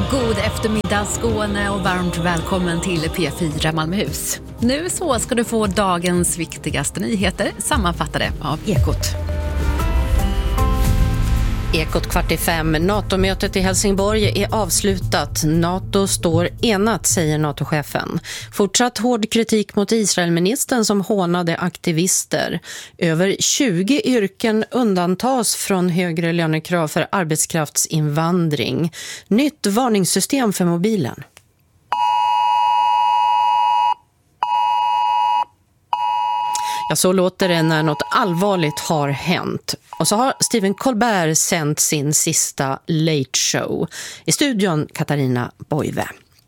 God eftermiddag Skåne och varmt välkommen till P4 Malmöhus. Nu så ska du få dagens viktigaste nyheter sammanfattade av Ekot. Ekot 4:45. NATO-mötet i Helsingborg är avslutat. NATO står enat, säger NATO-chefen. Fortsatt hård kritik mot Israelministern som hånade aktivister. Över 20 yrken undantas från högre lönekrav för arbetskraftsinvandring. Nytt varningssystem för mobilen. Ja, så låter det när något allvarligt har hänt. Och så har Stephen Colbert sänt sin sista Late Show. I studion Katarina Boive.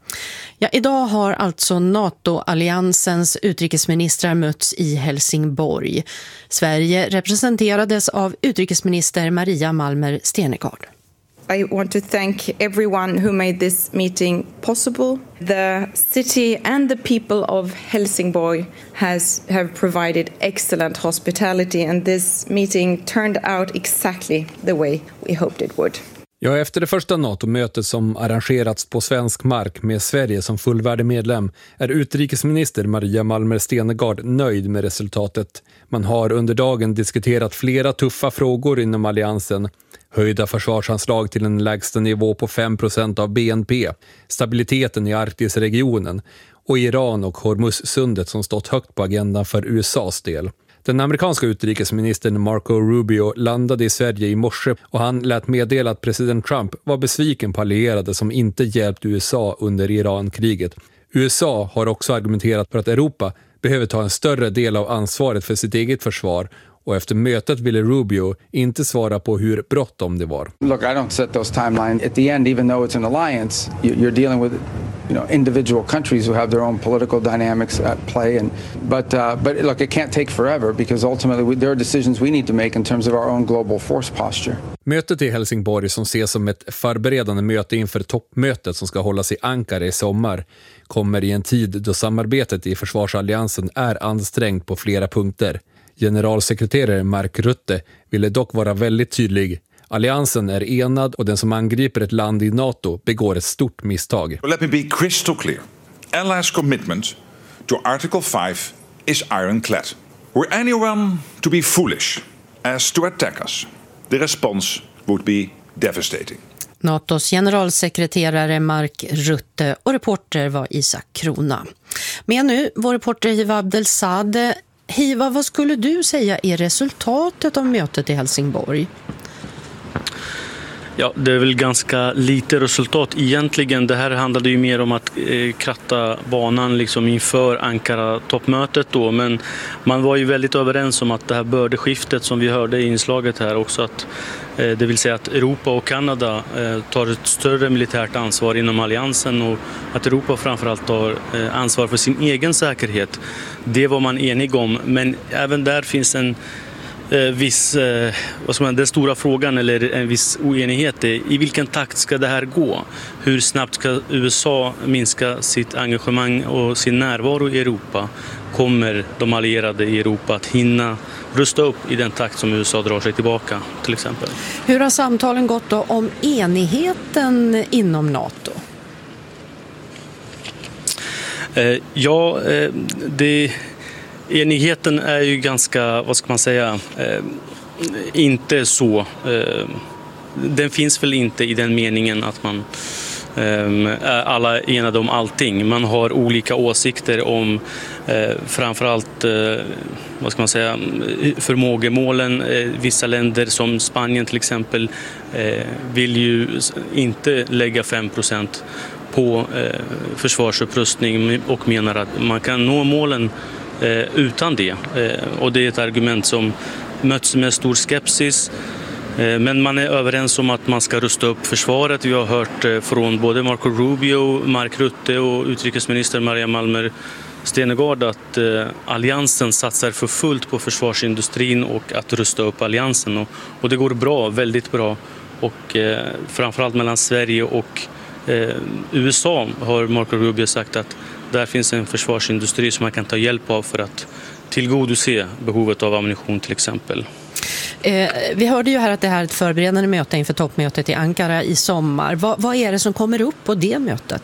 Ja, idag har alltså NATO-alliansens utrikesministrar mötts i Helsingborg. Sverige representerades av utrikesminister Maria Malmer Stenergard. I want to thank everyone who made this meeting possible. The city and the people of Helsingborg have provided excellent hospitality, and this meeting turned out exactly the way we hoped it would. Ja, efter det första NATO-mötet som arrangerats på svensk mark med Sverige som fullvärdig medlem är utrikesminister Maria Malmer Stenergard nöjd med resultatet. Man har under dagen diskuterat flera tuffa frågor inom alliansen. Höjda försvarsanslag till en lägsta nivå på 5% av BNP, stabiliteten i Arktisregionen och Iran och Hormuzsundet som stått högt på agendan för USAs del. Den amerikanska utrikesministern Marco Rubio landade i Sverige i morse och han lät meddela att president Trump var besviken på allierade som inte hjälpt USA under Iran-kriget. USA har också argumenterat för att Europa behöver ta en större del av ansvaret för sitt eget försvar. Och efter mötet ville Rubio inte svara på hur bråttom det var. Look, I don't set those timelines. At the end, even though it's an alliance, you're dealing with, individual countries who have their own political dynamics at play. But look, it can't take forever because ultimately there are decisions we need to make in terms of our own global force posture. Mötet i Helsingborg som ses som ett förberedande möte inför toppmötet som ska hållas i Ankara i sommar kommer i en tid då samarbetet i försvarsalliansen är ansträngt på flera punkter. Generalsekreterare Mark Rutte ville dock vara väldigt tydlig. Alliansen är enad och den som angriper ett land i NATO begår ett stort misstag. Let me be crystal clear. Allies' commitment to Article 5 is ironclad. Were anyone to be foolish as to attack us, the response would be devastating. NATOs generalsekreterare Mark Rutte och reporter var Isak Krona. Men nu vår reporter Hiva Abdelsade. Hiva, vad skulle du säga är resultatet av mötet i Helsingborg? Ja, det är väl ganska lite resultat. Egentligen, det här handlade ju mer om att kratta banan liksom inför Ankara-toppmötet då. Men man var ju väldigt överens om att det här bördeskiftet som vi hörde i inslaget här också, att det vill säga att Europa och Kanada tar ett större militärt ansvar inom alliansen och att Europa framförallt tar ansvar för sin egen säkerhet. Det var man enig om, men även där finns en viss, den stora frågan eller en viss oenighet är i vilken takt ska det här gå? Hur snabbt ska USA minska sitt engagemang och sin närvaro i Europa? Kommer de allierade i Europa att hinna rusta upp i den takt som USA drar sig tillbaka till exempel? Hur har samtalen gått då om enigheten inom NATO? Enigheten är ju ganska, inte så. Den finns väl inte i den meningen att man alla är enade om allting. Man har olika åsikter om framförallt förmågemålen. Vissa länder som Spanien till exempel vill ju inte lägga 5% på försvarsupprustning och menar att man kan nå målen utan det. Och det är ett argument som möts med stor skepsis. Men man är överens om att man ska rusta upp försvaret. Vi har hört från både Marco Rubio, Mark Rutte och utrikesminister Maria Malmer Stenergard att alliansen satsar för fullt på försvarsindustrin och att rusta upp alliansen. Och det går bra, väldigt bra. Och framförallt mellan Sverige och USA har Marco Rubio sagt att där finns en försvarsindustri som man kan ta hjälp av för att tillgodose behovet av ammunition till exempel. Vi hörde ju här att det här är ett förberedande möte inför toppmötet i Ankara i sommar. Vad är det som kommer upp på det mötet?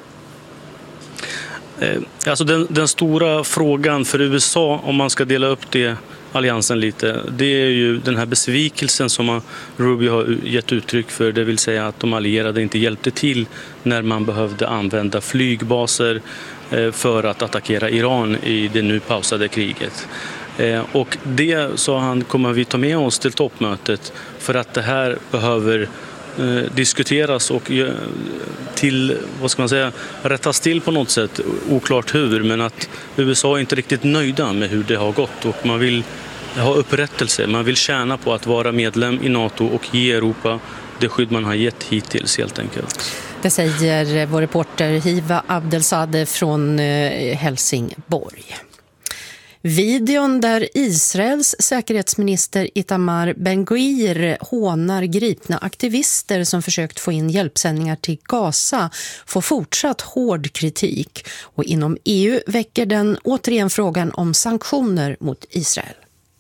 Alltså den stora frågan för USA, om man ska dela upp det alliansen lite, det är ju den här besvikelsen som Rubio har gett uttryck för, det vill säga att de allierade inte hjälpte till när man behövde använda flygbaser för att attackera Iran i det nu pausade kriget. Och det, sa han, kommer vi ta med oss till toppmötet för att det här behöver diskuteras och till, vad ska man säga, rättas till på något sätt, oklart hur, men att USA är inte riktigt nöjda med hur det har gått och man vill ha upprättelse, man vill tjäna på att vara medlem i NATO och ge Europa det skydd man har gett hittills helt enkelt. Det säger vår reporter Hiva Abdelsadeh från Helsingborg. Videon där Israels säkerhetsminister Itamar Ben-Gvir hånar gripna aktivister som försökt få in hjälpsändningar till Gaza får fortsatt hård kritik. Och inom EU väcker den återigen frågan om sanktioner mot Israel.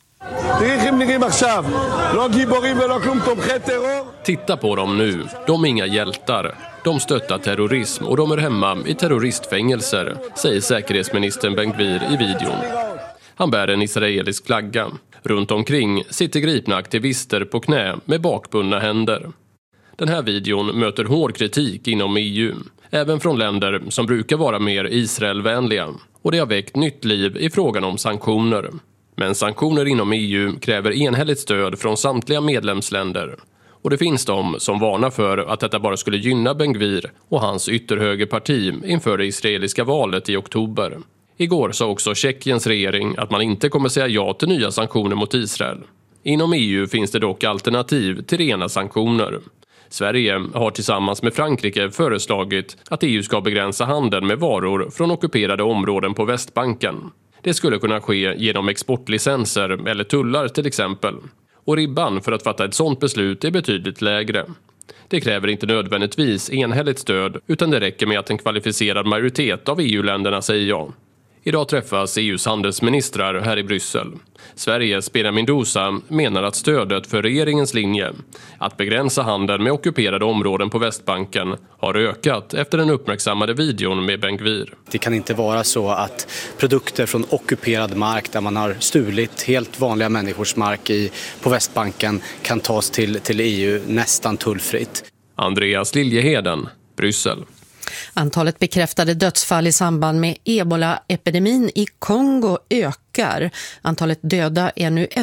Titta på dem nu. De är inga hjältar. De stöttar terrorism och de är hemma i terroristfängelser, säger säkerhetsministern Ben-Gvir i videon. Han bär en israelisk flagga. Runt omkring sitter gripna aktivister på knä med bakbundna händer. Den här videon möter hård kritik inom EU, även från länder som brukar vara mer Israelvänliga. Och det har väckt nytt liv i frågan om sanktioner. Men sanktioner inom EU kräver enhälligt stöd från samtliga medlemsländer. Och det finns de som varnar för att detta bara skulle gynna Ben-Gvir och hans ytterhögerparti inför det israeliska valet i oktober. Igår sa också Tjeckiens regering att man inte kommer säga ja till nya sanktioner mot Israel. Inom EU finns det dock alternativ till rena sanktioner. Sverige har tillsammans med Frankrike föreslagit att EU ska begränsa handeln med varor från ockuperade områden på Västbanken. Det skulle kunna ske genom exportlicenser eller tullar till exempel. Och ribban för att fatta ett sådant beslut är betydligt lägre. Det kräver inte nödvändigtvis enhälligt stöd utan det räcker med att en kvalificerad majoritet av EU-länderna säger ja. Idag träffas EUs handelsministrar här i Bryssel. Sveriges Benjamin Dousa menar att stödet för regeringens linje att begränsa handeln med ockuperade områden på Västbanken har ökat efter den uppmärksammade videon med Ben-Gvir. Det kan inte vara så att produkter från ockuperad mark där man har stulit helt vanliga människors mark på Västbanken kan tas till EU nästan tullfritt. Andreas Liljeheden, Bryssel. Antalet bekräftade dödsfall i samband med Ebola-epidemin i Kongo ökar. Antalet döda är nu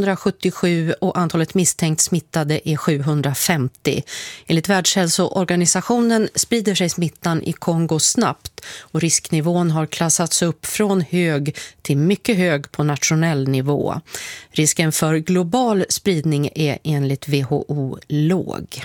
177 och antalet misstänkt smittade är 750. Enligt Världshälsoorganisationen sprider sig smittan i Kongo snabbt och risknivån har klassats upp från hög till mycket hög på nationell nivå. Risken för global spridning är enligt WHO låg.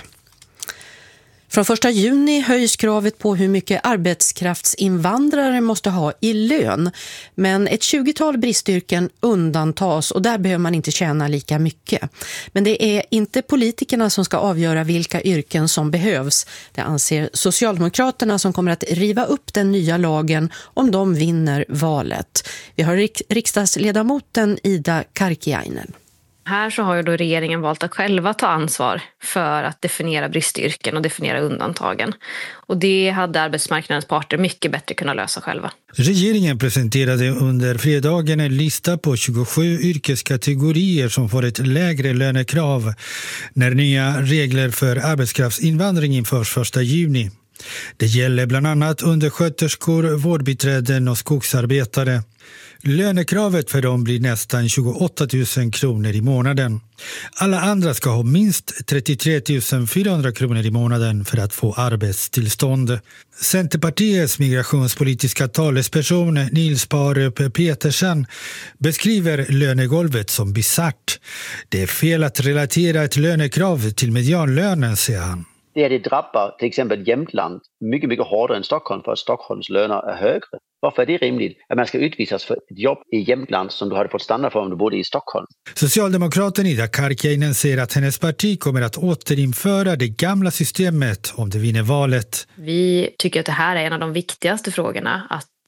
Från 1 juni höjs kravet på hur mycket arbetskraftsinvandrare måste ha i lön. Men ett 20-tal bristyrken undantas och där behöver man inte tjäna lika mycket. Men det är inte politikerna som ska avgöra vilka yrken som behövs. Det anser Socialdemokraterna som kommer att riva upp den nya lagen om de vinner valet. Vi har riksdagsledamoten Ida Karkiainen. Här så har ju då regeringen valt att själva ta ansvar för att definiera bristyrken och definiera undantagen. Och det hade arbetsmarknadens parter mycket bättre kunnat lösa själva. Regeringen presenterade under fredagen en lista på 27 yrkeskategorier som får ett lägre lönekrav när nya regler för arbetskraftsinvandring införs 1 juni. Det gäller bland annat undersköterskor, vårdbiträden och skogsarbetare. Lönekravet för dem blir nästan 28 000 kronor i månaden. Alla andra ska ha minst 33 400 kronor i månaden för att få arbetstillstånd. Centerpartiets migrationspolitiska talesperson Nils Parup Petersen beskriver lönegolvet som bizarrt. Det är fel att relatera ett lönekrav till medianlönen, säger han. Det drabbar till exempel Jämtland mycket hårdare än Stockholm för att Stockholms löner är högre. Varför är det rimligt att man ska utvisas för ett jobb i Jämtland som du hade fått stanna för om du bodde i Stockholm? Socialdemokraten Ida Karkiainen säger att hennes parti kommer att återinföra det gamla systemet om det vinner valet. Vi tycker att det här är en av de viktigaste frågorna att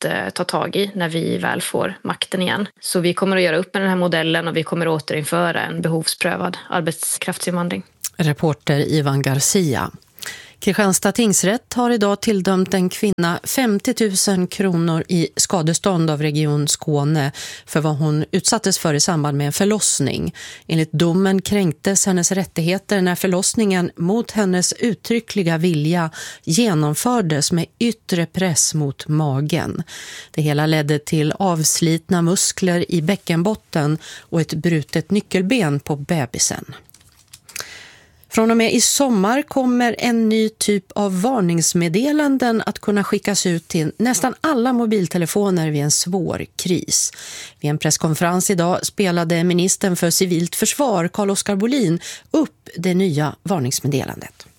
ta tag i när vi väl får makten igen. Så vi kommer att göra upp med den här modellen och vi kommer att återinföra en behovsprövad arbetskraftsinvandring. Reporter Ivan Garcia. Kristianstad tingsrätt har idag tilldömt en kvinna 50 000 kronor i skadestånd av Region Skåne för vad hon utsattes för i samband med en förlossning. Enligt domen kränktes hennes rättigheter när förlossningen mot hennes uttryckliga vilja genomfördes med yttre press mot magen. Det hela ledde till avslitna muskler i bäckenbotten och ett brutet nyckelben på bebisen. Från och med i sommar kommer en ny typ av varningsmeddelanden att kunna skickas ut till nästan alla mobiltelefoner vid en svår kris. Vid en presskonferens idag spelade ministern för civilt försvar Carl-Oskar Bolin upp det nya varningsmeddelandet.